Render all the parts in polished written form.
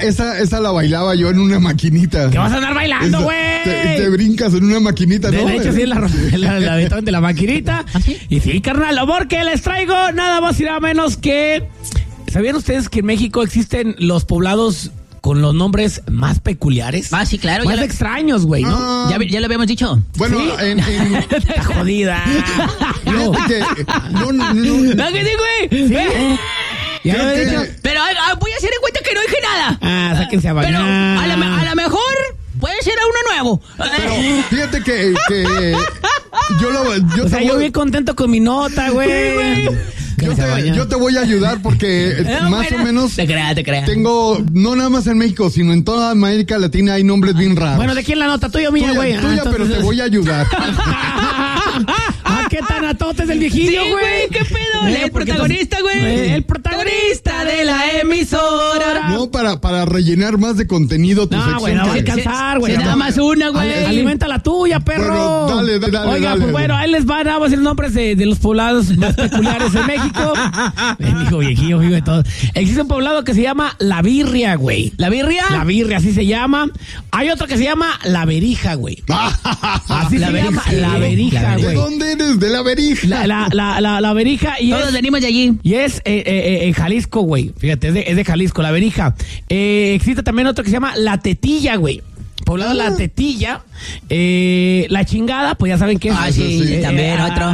Esa la bailaba yo en una maquinita. ¿Qué vas a andar bailando, güey? Te brincas en una maquinita, ¿no? De hecho, sí, de la maquinita. ¿Ah, sí? Y sí, carnal, amor, que les traigo nada más y nada menos que... ¿Sabían ustedes que en México existen los poblados con los nombres más peculiares? Ah, sí, claro. Más extraños, güey, ¿no? Ya lo habíamos dicho. Bueno, ¿Sí? Está jodida. No, ¿Qué digo, güey? ¿Sí? Ya Creo lo he que- dicho. Pero voy a hacer en cuenta que no dije nada. Sáquense a Pero bañar. a lo mejor puede ser a uno nuevo. Pero fíjate que yo O sea, te yo voy- bien contento con mi nota, güey. yo te voy a ayudar porque más o menos Te creas. tengo, no nada más en México, sino en toda América Latina hay nombres bien raros. Bueno, ¿de quién la nota? ¿Tuya o mía, güey? Tuya, pero te voy a ayudar. ¿Qué tan atotes del viejillo, Sí, güey, ¿qué pedo? El porque protagonista, güey. El protagonista de la emisora. No, para rellenar más de contenido tu No, sección. güey, no va a que- alcanzar, güey. Se da más una, güey. Alimenta la tuya, perro. Bueno, dale. Oiga, pues bueno, ahí les van a decir nombres de los poblados más peculiares de México. Dijo viejillo, hijo de todo. Existe un poblado que se llama La Birria, güey. ¿La birria? La Birria, así se llama. Hay otro que se llama La Berija, güey. Así La se Berija, llama sí. La Berija, ¿De güey. dónde eres? De La Berija. La Berija y Todos es... venimos de allí. Y es en Jalisco, güey. Fíjate, es de Jalisco, La Berija. Existe también otro que se llama La Tetilla, güey. Poblado La Tetilla. La Chingada, pues ya saben qué es. Ah, sí, también otro.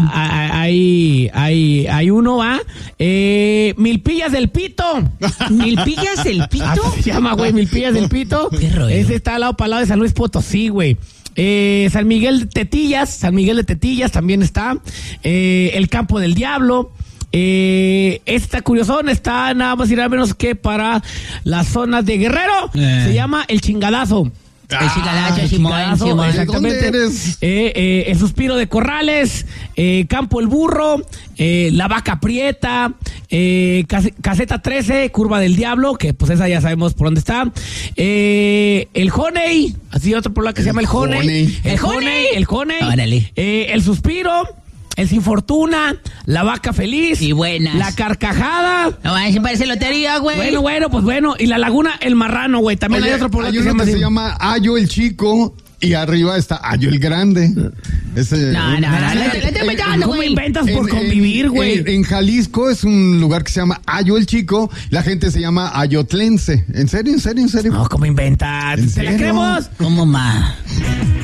Hay uno, ¿va? Milpillas del Pito. ¿Milpillas del Pito? Así se llama, güey, Milpillas del Pito. Qué rollo. Ese está al lado, para el lado de San Luis Potosí, güey. San Miguel de Tetillas también está. El Campo del Diablo. Esta curiosón está nada más y nada menos que para las zonas de Guerrero. Se llama El Chingadazo. El chingadazo, El Simón, Chingadazo, Simón. exactamente. ¿Dónde eres? El Suspiro de Corrales, Campo el Burro, La Vaca Prieta, Caseta 13, Curva del Diablo, que pues esa ya sabemos por dónde está. El Honey, así otro pueblo que se llama El Honey. El Honey. Órale. El Suspiro. El Sin Fortuna, La Vaca Feliz. Y buenas. La Carcajada. No, se parece lotería, güey. Bueno, pues bueno. Y La Laguna, El Marrano, güey. También Oye, hay otro pueblo hay que se uno llama que así. se llama Ayo el Chico y arriba está Ayo el Grande. Ese, No, le estoy inventando, ¿Cómo güey. inventas por convivir, güey? En Jalisco es un lugar que se llama Ayo el Chico. La gente se llama ayotlense. ¿En serio? No, ¿cómo inventas? ¿En ¿Te la serio? creemos? ¿Cómo más?